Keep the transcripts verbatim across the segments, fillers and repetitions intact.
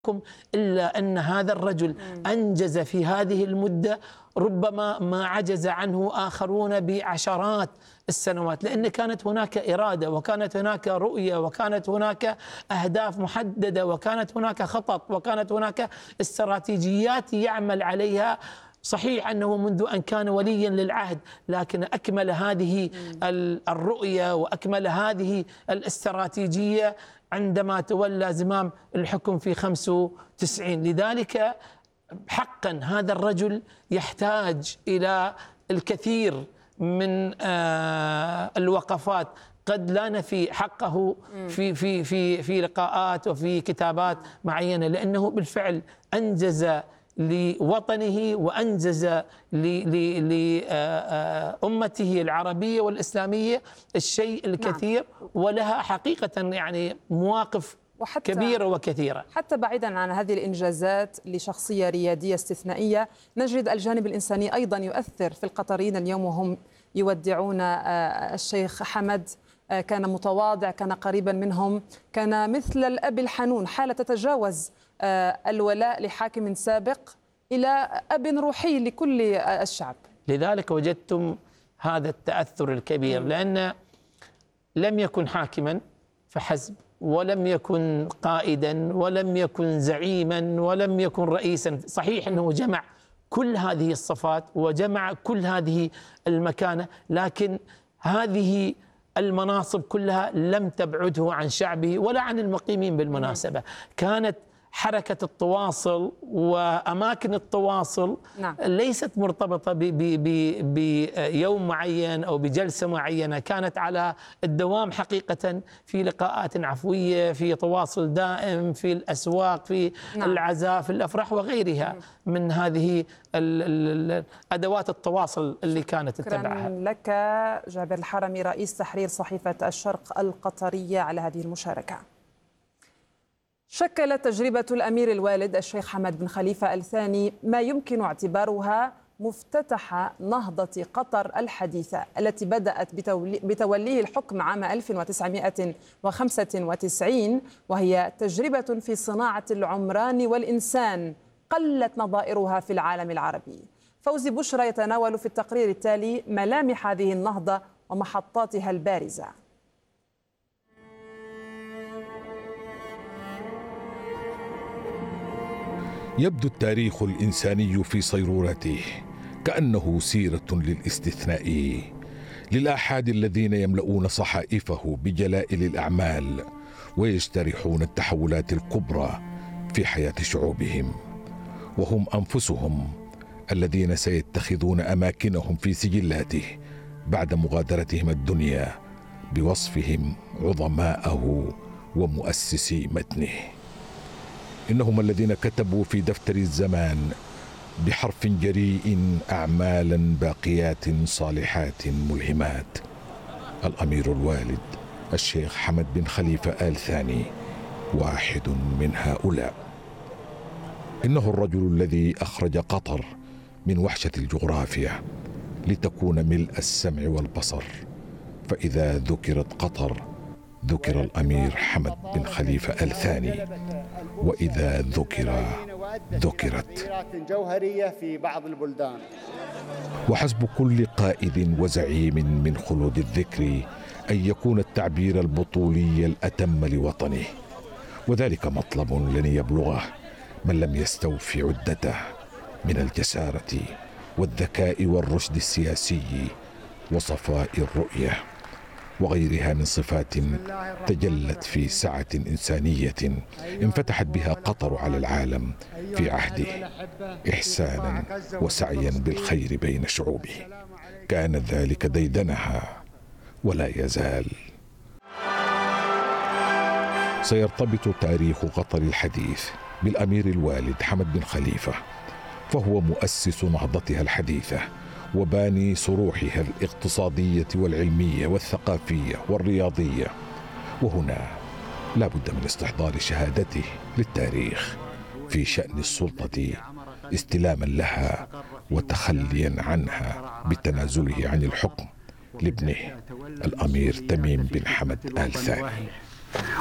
إلا أن هذا الرجل أنجز في هذه المدة ربما ما عجز عنه آخرون بعشرات السنوات، لأن كانت هناك إرادة وكانت هناك رؤية وكانت هناك أهداف محددة وكانت هناك خطط وكانت هناك استراتيجيات يعمل عليها. صحيح أنه منذ أن كان وليا للعهد، لكن أكمل هذه الرؤية وأكمل هذه الاستراتيجية عندما تولى زمام الحكم في خمسة وتسعين. لذلك حقا هذا الرجل يحتاج إلى الكثير من الوقفات، قد لا نفي حقه في في في في لقاءات وفي كتابات معينة، لأنه بالفعل أنجز لوطنه وأنجز لأمته العربية والإسلامية الشيء الكثير، ولها حقيقة يعني مواقف كبيرة وكثيرة. حتى بعيدا عن هذه الإنجازات لشخصية ريادية استثنائية، نجد الجانب الإنساني أيضا يؤثر في القطريين اليوم وهم يودعون الشيخ حمد. كان متواضع، كان قريبا منهم، كان مثل الأب الحنون، حالة تتجاوز الولاء لحاكم سابق إلى أب روحي لكل الشعب. لذلك وجدتم هذا التأثر الكبير، لأن لم يكن حاكما فحسب، ولم يكن قائدا، ولم يكن زعيما، ولم يكن رئيسا. صحيح أنه جمع كل هذه الصفات وجمع كل هذه المكانة، لكن هذه المناصب كلها لم تبعده عن شعبه ولا عن المقيمين. بالمناسبة كانت حركة التواصل وأماكن التواصل نعم. ليست مرتبطة بيوم معين أو بجلسة معينة، كانت على الدوام حقيقة، في لقاءات عفوية، في تواصل دائم، في الأسواق، في نعم. العزاء، في الأفراح وغيرها نعم. من هذه أدوات التواصل اللي كانت تتبعها. لك جابر الحرمي، رئيس تحرير صحيفة الشرق القطرية، على هذه المشاركة. شكلت تجربة الأمير الوالد الشيخ حمد بن خليفة الثاني ما يمكن اعتبارها مفتتح نهضة قطر الحديثة، التي بدأت بتوليه الحكم عام ألف وتسعمائة وخمسة وتسعين، وهي تجربة في صناعة العمران والإنسان قلت نظائرها في العالم العربي. فوزي بشرى يتناول في التقرير التالي ملامح هذه النهضة ومحطاتها البارزة. يبدو التاريخ الإنساني في صيرورته كأنه سيرة للاستثناء، للآحاد الذين يملؤون صحائفه بجلائل الأعمال ويجترحون التحولات الكبرى في حياة شعوبهم، وهم أنفسهم الذين سيتخذون أماكنهم في سجلاته بعد مغادرتهم الدنيا بوصفهم عظماءه ومؤسسي متنه. إنهم الذين كتبوا في دفتر الزمان بحرف جريء أعمالا باقيات صالحات ملهمات. الأمير الوالد الشيخ حمد بن خليفة آل ثاني واحد من هؤلاء. إنه الرجل الذي أخرج قطر من وحشة الجغرافيا لتكون ملء السمع والبصر، فإذا ذكرت قطر ذكر الأمير حمد بن خليفة آل ثاني، وإذا ذكر ذكرت جوهرية في بعض البلدان. وحسب كل قائد وزعيم من خلود الذكر أن يكون التعبير البطولي الأتم لوطنه، وذلك مطلب لن يبلغه من لم يستوفي عدته من الجسارة والذكاء والرشد السياسي وصفاء الرؤية وغيرها من صفات تجلت في سعة إنسانية انفتحت بها قطر على العالم في عهده، إحسانا وسعيا بالخير بين شعوبه. كان ذلك ديدنها ولا يزال. سيرتبط تاريخ قطر الحديث بالأمير الوالد حمد بن خليفة، فهو مؤسس نهضتها الحديثة وباني صروحها الاقتصادية والعلمية والثقافية والرياضية. وهنا لا بد من استحضار شهادته للتاريخ في شأن السلطة استلاما لها وتخليا عنها بتنازله عن الحكم لابنه الأمير تميم بن حمد آل ثاني.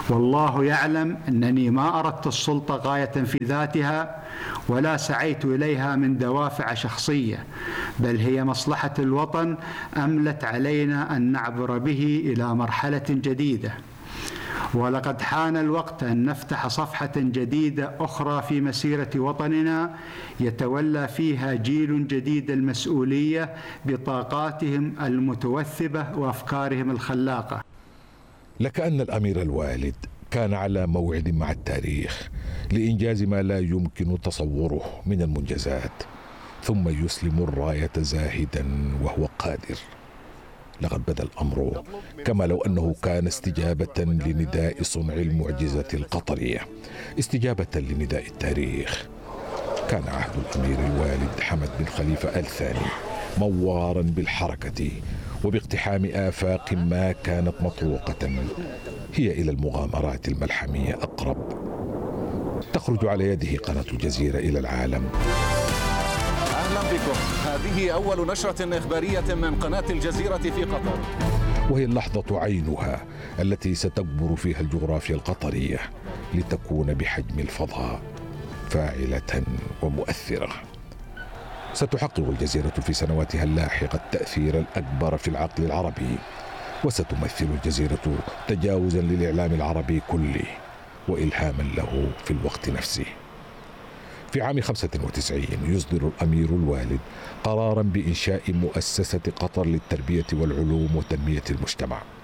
والله يعلم أنني ما أردت السلطة غاية في ذاتها ولا سعيت إليها من دوافع شخصية، بل هي مصلحة الوطن أملت علينا أن نعبر به إلى مرحلة جديدة. ولقد حان الوقت أن نفتح صفحة جديدة أخرى في مسيرة وطننا يتولى فيها جيل جديد المسؤولية بطاقاتهم المتوثبة وأفكارهم الخلاقة. لكأن الأمير الوالد كان على موعد مع التاريخ لإنجاز ما لا يمكن تصوره من المنجزات، ثم يسلم الراية زاهدا وهو قادر. لقد بدا الأمر كما لو أنه كان استجابة لنداء صنع المعجزة القطرية، استجابة لنداء التاريخ. كان عهد الأمير الوالد حمد بن خليفة آل ثاني موارا بالحركة وباقتحام آفاق ما كانت مطروقة هي إلى المغامرات الملحمية أقرب. تخرج على يده قناة الجزيرة إلى العالم. أهلا بكم، هذه أول نشرة إخبارية من قناة الجزيرة في قطر، وهي اللحظة عينها التي ستكبر فيها الجغرافيا القطرية لتكون بحجم الفضاء، فاعلة ومؤثرة. ستحقق الجزيرة في سنواتها اللاحقة التأثير الأكبر في العقل العربي، وستمثل الجزيرة تجاوزا للإعلام العربي كله وإلهاما له في الوقت نفسه. في عام خمسة وتسعين يصدر الأمير الوالد قرارا بإنشاء مؤسسة قطر للتربية والعلوم وتنمية المجتمع.